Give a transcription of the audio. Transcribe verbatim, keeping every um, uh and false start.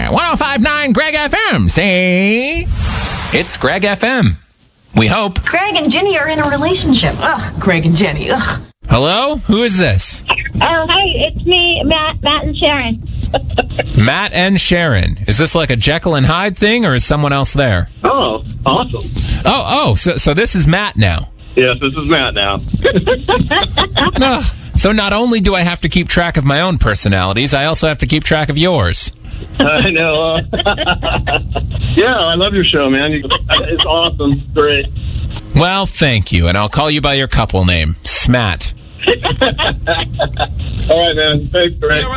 one oh five point nine Greg F M. Say, it's Greg F M. We hope. Greg and Jenny are in a relationship. Ugh, Greg and Jenny. Ugh. Hello? Who is this? Oh, hi, it's me, Matt, Matt and Sharon. Matt and Sharon. Is this like a Jekyll and Hyde thing, or is someone else there? Oh, awesome. Oh, oh, so, so this is Matt now. Yes, this is Matt now. Ah, so not only do I have to keep track of my own personalities, I also have to keep track of yours. I know. Uh, yeah, I love your show, man. You, it's awesome. Great. Well, thank you, and I'll call you by your couple name, Smat. All right, man. Thanks, Greg.